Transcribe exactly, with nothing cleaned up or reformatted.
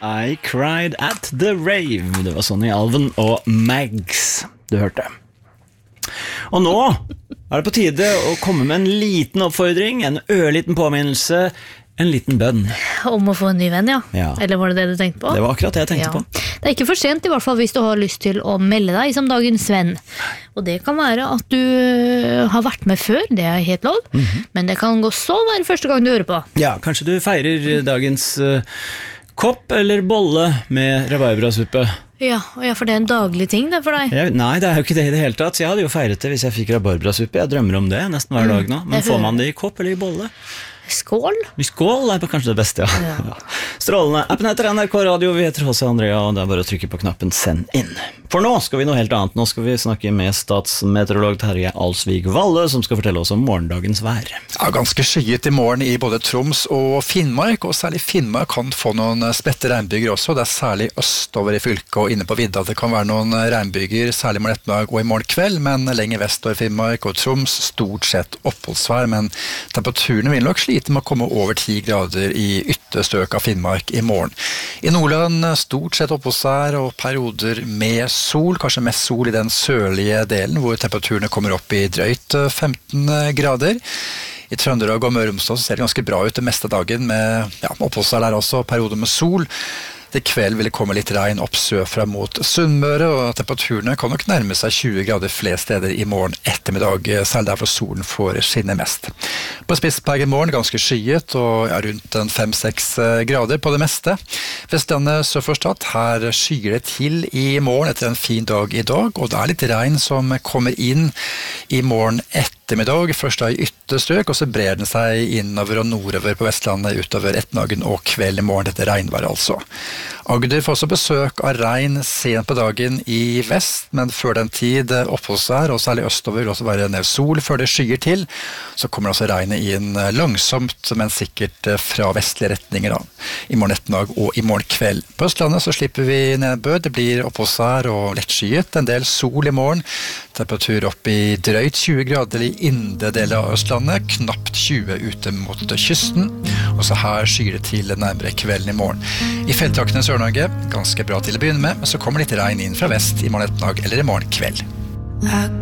I cried at the rave. Det var Sonny Alven og Mags du hørte. Og nå er det på tide å komme med en liten oppfordring, en ørliten påminnelse, en liten bønn. Om å få en ny venn, ja. Ja. Eller var det det du tenkte på? Det var akkurat det jeg tenkte ja. på. Det er ikke for sent, i hvert fall hvis du har lyst til å melde deg som dagens venn. Og det kan være at du har vært med før, det er helt lov. Mm-hmm. Men det kan også være første gang du hører på. Ja, kanskje du feirer dagens uh, kopp eller bolle med rabarbrasuppe. Ja, ja, for det er en daglig ting det for deg. Jeg, nei, det er jo ikke det i det hele tatt. Så jeg hadde jo feiret det hvis jeg fikk rabarbrasuppe. Jeg drømmer om det nesten hver dag nå. Men får man det i kopp eller i bolle? Skål? Skål er kanskje det beste, ja. ja. Strålende. Appen heter N R K Radio, vi heter H C Andrea, og det er bare å trykke på knappen send inn. For nå skal vi noe helt annet. Nå skal vi snakke med statsmeteorolog Terje Alsvig Valle, som skal fortelle oss om morgendagens vær. Ja, ganske skyet i morgen i både Troms og Finnmark, og særlig Finnmark kan få noen spette regnbyger også. Det er særlig østover i fylket og inne på vidda. Det kan være noen regnbyger, særlig i morgen ettermiddag og i morgen kveld, men lenger vestover Finnmark og Troms stort sett oppholdsvær, men temperaturene vil nok slite med å komme over ti grader i ytterstrøk av Finnmark i morgen. I Nordland stort sett oppholdsvær og perioder med sol, kanskje mest sol i den sørlige delen, hvor temperaturene kommer opp i drøyt femten grader. I Trøndelag og Møre og Romsdal ser det ganske bra ut det meste av dagen, med ja, oppholdsvær der også, perioder med sol. Til kveld vil det komme litt regn opp sørfra mot Sunnmøre, og temperaturene kan nok nærme seg tjue grader flere steder i morgen ettermiddag, særlig derfor solen får skinne mest. På Spitsberg i morgen ganske skyet, og ja, rundt fem seks grader på det meste. Vestlandet sør for Stad, her skyer det til i morgen etter en fin dag i dag, og det er litt regn som kommer inn i morgen ettermiddag, først da i ytterstrøk, og så brer den seg innover og nordover på Vestlandet utover ettermiddagen og kveld i morgen, dette regnværet altså. Agder får også besøk av regn sent på dagen i vest, men før den tid oppholdsvær, og særlig østover vil også være ned sol før det skyer til. Så kommer også regnet inn langsomt, men sikkert fra vestlige retninger da, i morgen ettermiddag og i morgen kveld. På Østlandet så slipper vi nedbør, det blir oppholdsvær og lettskyet, en del sol i morgen, temperatur opp i drøyt tjue grader i indre deler av Østlandet, knapt tjue ute mot kysten, og så her skyer det til nærmere kvelden i morgen. I felttraktene i Sør-Norge, ganske bra til å begynne med, men så kommer litt regn inn fra vest i morgen ettermiddag eller i morgen kveld.